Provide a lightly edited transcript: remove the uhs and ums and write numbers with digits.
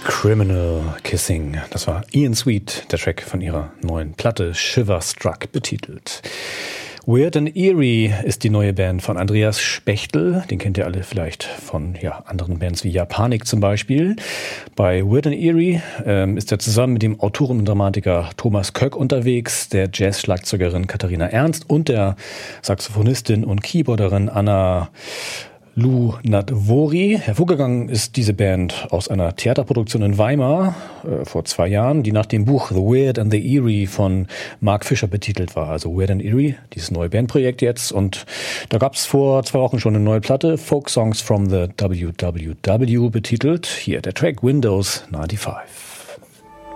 Criminal Kissing. Das war Ian Sweet, der Track von ihrer neuen Platte Shiver Struck betitelt. Weird and Eerie ist die neue Band von Andreas Spechtel. Den kennt ihr alle vielleicht von anderen Bands wie Japanik zum Beispiel. Bei Weird and Eerie ist er zusammen mit dem Autoren und Dramatiker Thomas Köck unterwegs, der Jazz-Schlagzeugerin Katharina Ernst und der Saxophonistin und Keyboarderin Anna Lunadvori. Hervorgegangen ist diese Band aus einer Theaterproduktion in Weimar vor 2 Jahren, die nach dem Buch The Weird and the Eerie von Mark Fisher betitelt war. Also Weird and Eerie, dieses neue Bandprojekt jetzt. Und da gab es vor 2 Wochen schon eine neue Platte, Folk Songs from the WWW betitelt. Hier der Track Windows 95.